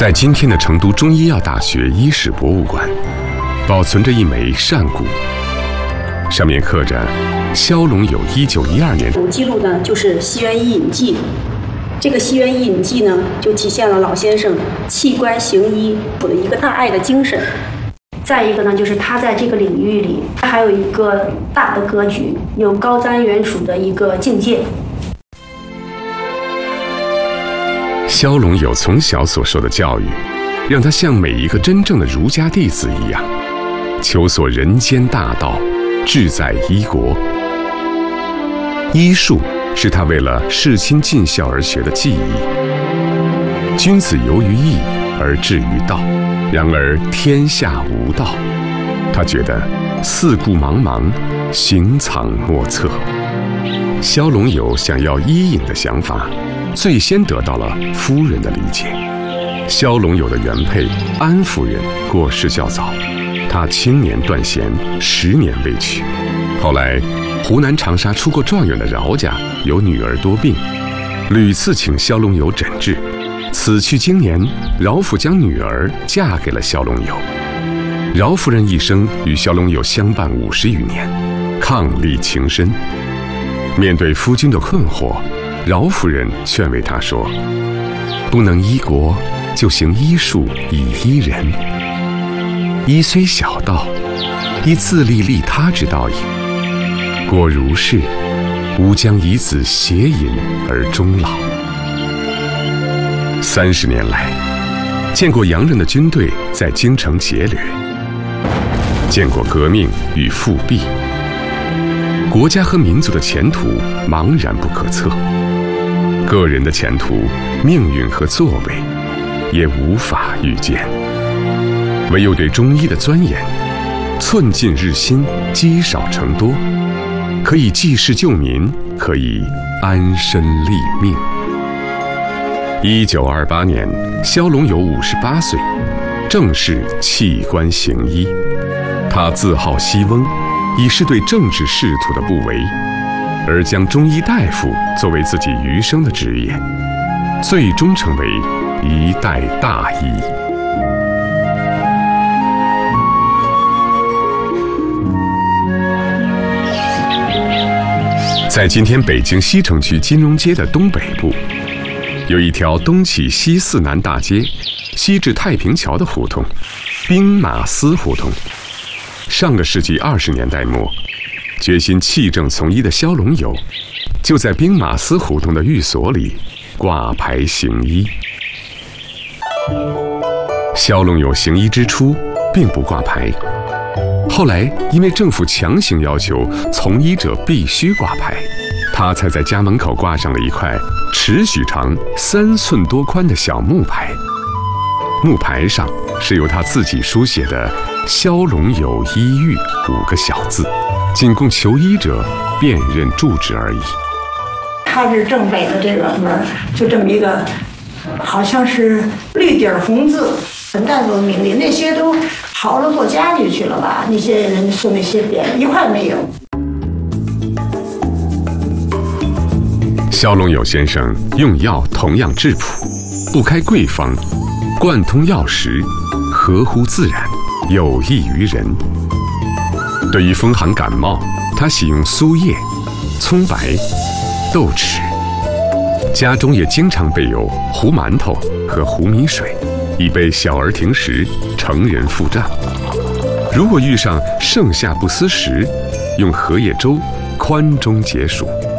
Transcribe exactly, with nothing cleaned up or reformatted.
在今天的成都中医药大学医史博物馆，保存着一枚扇骨，上面刻着萧龙友一九一二年。 记录呢，就是《西园医隐记》。这个《西园医隐记》呢，就体现了老先生弃官行医的一个大爱的精神。再一个呢，就是他在这个领域里，他还有一个大的格局，有高瞻远瞩的一个境界。 萧龙友从小所受的教育，让他像每一个真正的儒家弟子一样，求索人间大道，志在医国。医术是他为了事亲尽孝而学的技艺。君子游于义而志于道，然而天下无道。他觉得四顾茫茫，行藏莫测。萧龙友想要医隐的想法，最先得到了夫人的理解。萧龙友的原配安夫人过世较早，他青年断弦，十年未娶。后来湖南长沙出过状元的饶家有女儿多病，屡次请萧龙友诊治。此去经年，饶府将女儿嫁给了萧龙友。饶夫人一生与萧龙友相伴五十余年，伉俪情深。面对夫君的困惑，饶夫人劝慰他说：不能医国，就行医术以医人。医虽小道，亦自利利他之道也。果如是，吾将以子偕隐而终老。三十年来，见过洋人的军队在京城劫掠，见过革命与复辟，国家和民族的前途茫然不可测，个人的前途、命运和作为也无法预见。唯有对中医的钻研，寸进日新，积少成多，可以济世救民，可以安身立命。一九二八年，萧龙友五十八岁，正式弃官行医。他自号西翁，以是对政治仕途的不为，而将中医大夫作为自己余生的职业，最终成为一代大医。在今天北京西城区金融街的东北部，有一条东起西四南大街，西至太平桥的胡同——兵马司胡同。上个世纪二十年代末，决心弃政从医的萧龙友，就在兵马司胡同的寓所里挂牌行医。萧龙友行医之初并不挂牌，后来因为政府强行要求从医者必须挂牌，他才在家门口挂上了一块尺许长、三寸多宽的小木牌。木牌上是由他自己书写的“萧龙友医寓”五个小字，仅供求医者辨认住址而已。 它是正北的这个门，就这么一个，好像是绿底红字，很大多名利，那些都跑了做家具去了吧？那些人送那些匾，一块没有。 萧龙友先生用药同样质朴，不开贵方，贯通药食，合乎自然，有益于人。对于风寒感冒，他喜用苏叶、葱白、豆豉，家中也经常备有糊馒头和糊米水，以备小儿停食，成人腹胀。如果遇上盛夏不思食，用荷叶粥宽中解暑。